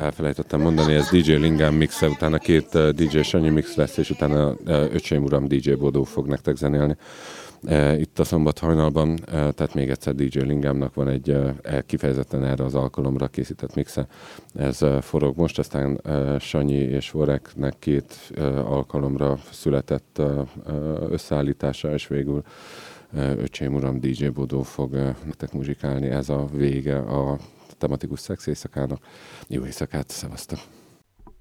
elfelejtettem mondani, ez DJ Lingám mixe, utána 2 DJ Sanyi mix lesz, és utána Öcsém uram, DJ Bodó fog nektek zenélni. Itt a Szombat hajnalban, tehát még egyszer DJ Lingámnak van egy kifejezetten erre az alkalomra készített mixe. Ez forog most, aztán Sanyi és Voreknek 2 alkalomra született összeállítása, és végül Öcsém uram, DJ Bodó fog nektek muzsikálni. Ez a vége a tematikus szex éjszakának. Jó éjszakát, szevasztok!